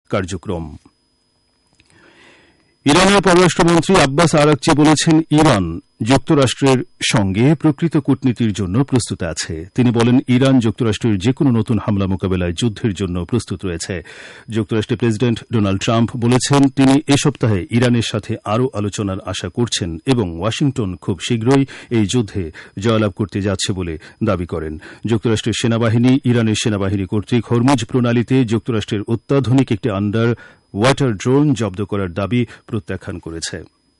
কার্যক্রম। ইরানের পররাষ্ট্রমন্ত্রী আব্বাস আরাকচি বলেছেন, ইরান যুক্তরাষ্ট্রের সঙ্গে প্রকৃত কূটনীতির জন্য প্রস্তুত আছে। তিনি বলেন, ইরান যুক্তরাষ্ট্রের যেকোনো নতুন হামলা মোকাবেলায় যুদ্ধের জন্য প্রস্তুত রয়েছে। যুক্তরাষ্ট্রের প্রেসিডেন্ট ডোনাল্ড ট্রাম্প বলেছেন, তিনি এ সপ্তাহে ইরানের সাথে আরও আলোচনার আশা করছেন এবং ওয়াশিংটন খুব শীঘ্রই এই যুদ্ধে জয়লাভ করতে যাচ্ছে বলে দাবি করেন। যুক্তরাষ্ট্রের সেনাবাহিনী ইরানের সেনাবাহিনী কর্তৃক হরমুজ প্রণালীতে যুক্তরাষ্ট্রের অত্যাধুনিক একটি আন্ডার ওয়াটার ড্রোন জব্দ করার দাবি প্রত্যাখ্যান করেছে।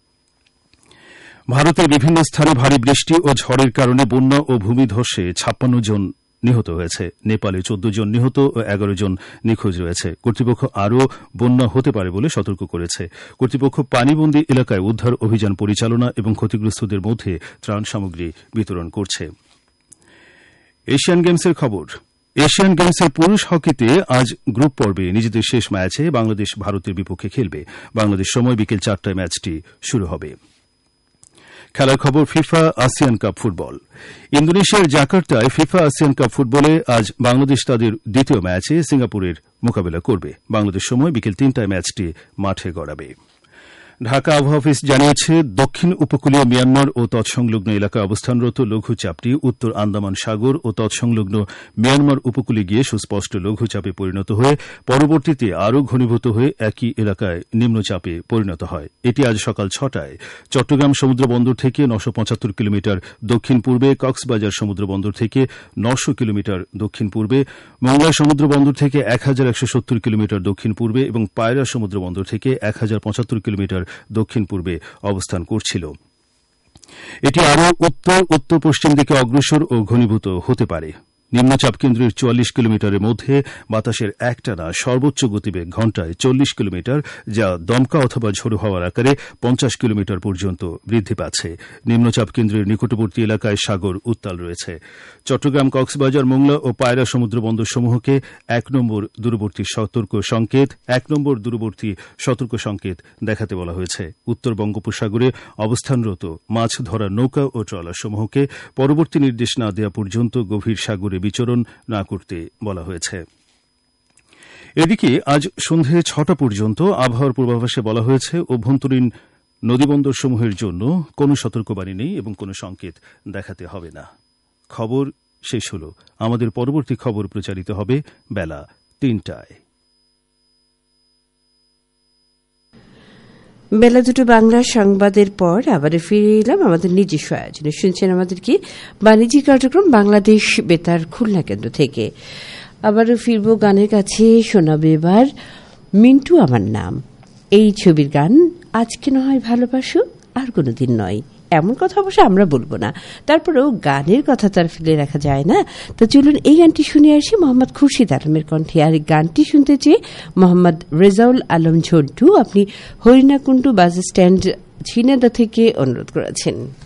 ভারতের বিভিন্ন স্থানে ভারী বৃষ্টি ও ঝড়ের কারণে বন্যা ও ভূমিধসে 56 জন নিহত হয়েছে। নেপালে 14 জন নিহত ও 11 জন নিখোঁজ রয়েছে। কর্তৃপক্ষ আরও বন্যা হতে পারে বলে সতর্ক করেছে। কর্তৃপক্ষ পানিবন্দী এলাকায় উদ্ধার অভিযান পরিচালনা এবং ক্ষতিগ্রস্তদের মধ্যে ত্রাণ সামগ্রী বিতরণ করছে। এশিয়ান গেমসের খবর। এশিয়ান গেমসের পুরুষ হকিতে আজ গ্রুপ পর্বে নিজেদের শেষ ম্যাচে বাংলাদেশ ভারতের বিপক্ষে খেলবে। বাংলাদেশ সময় বিকেল 4টায় ম্যাচটি শুরু হবে। খেলার খবর। FIFA ASEAN cup football. ইন্দোনেশিয়ার জাকার্তায় ফিফা আসিয়ান কাপ ফুটবলে আজ বাংলাদেশ তাদের দ্বিতীয় ম্যাচে সিঙ্গাপুরের মোকাবেলা করবে। বাংলাদেশ সময় বিকেল 3টায় ম্যাচটি মাঠে গড়াবে। ঢাকা আবহাওয়া অফিস জানিয়েছে, দক্ষিণ উপকূলীয় মিয়ানমার ও তৎসংলগ্ন এলাকায় অবস্থানরত লঘুচাপটি উত্তর আন্দামান সাগর ও তৎসংলগ্ন মিয়ানমার উপকূলে গিয়ে সুস্পষ্ট লঘুচাপে পরিণত হয়ে পরবর্তীতে আরও ঘনীভূত হয়ে একই এলাকায় নিম্নচাপে পরিণত হয়। এটি আজ সকাল 6টায় চট্টগ্রাম সমুদ্র বন্দর থেকে 975 কিলোমিটার দক্ষিণ পূর্বে, কক্সবাজার সমুদ্র বন্দর থেকে 900 কিলোমিটার দক্ষিণ পূর্বে, মংলা সমুদ্র বন্দর থেকে 1170 কিলোমিটার দক্ষিণ পূর্বে এবং পায়রা সমুদ্র বন্দর থেকে 1075 কিলোমিটার দক্ষিণ পূর্বে অবস্থান করছিল। এটি আরও উত্তর উত্তর পশ্চিম দিকে অগ্রসর ও ঘনীভূত হতে পারে। নিম্নচাপ কেন্দ্রের 44 কিলোমিটারের মধ্যে বাতাসের একটানা সর্বোচ্চ গতিবেগ ঘণ্টায় 40 কিলোমিটার, যা দমকা অথবা ঝোড়ো হাওয়ার আকারে 50 কিলোমিটার পর্যন্ত বৃদ্ধি পাচ্ছে। নিম্নচাপ কেন্দ্রের নিকটবর্তী এলাকায় সাগর উত্তাল রয়েছে। চট্টগ্রাম, কক্সবাজার, মোংলা ও পায়রা সমুদ্র বন্দরসমূহকে 1 নম্বর দূরবর্তী সতর্ক সংকেত দেখাতে বলা হয়েছে। উত্তর বঙ্গোপসাগরে অবস্থানরত মাছ ধরার নৌকা ও ট্রলারসমূহকে পরবর্তী নির্দেশ না দেওয়া পর্যন্ত গভীর সাগরে বিচরণ না করতে বলা হয়েছে। এদিকে আজ সন্ধে 6টা পর্যন্ত আবহাওয়ার পূর্বাভাসে বলা হয়েছে, অভ্যন্তরীণ নদীবন্দরসমূহের জন্য কোনো সতর্কবাণী নেই এবং কোনো সংকেত দেখাতে হবে না। খবর শেষ হল। আমাদের পরবর্তী খবর প্রচারিত হবে বেলা 3টায়। বেলা 2 বাংলা সংবাদের পর আবার ফিরে এলাম আমাদের নিজস্ব আয়োজনে। শুনছেন আমাদের কি বাণিজ্যিক কার্যক্রম বাংলাদেশ বেতার খুলনা কেন্দ্র থেকে। আবারও ফিরব গানের কাছে। শোনাবে এবার মিন্টু আমার নাম, এই ছবির গান। আজকে না হয় ভালোবাসো, আর কোনোদিন নয়, এমন কথা অবশ্য আমরা বলবো না, তারপরেও গানের কথা তার ফেলে রাখা যায় না। তো চলুন এই গানটি শুনে আসি মোহাম্মদ খুরশিদ আলমের কণ্ঠে। আর এই গানটি শুনতে চেয়ে মোহাম্মদ রেজাউল আলম ঝন্টু আপনি হরিণাকুণ্ডু বাস স্ট্যান্ড ঝিনাইদহ থেকে অনুরোধ করেছেন।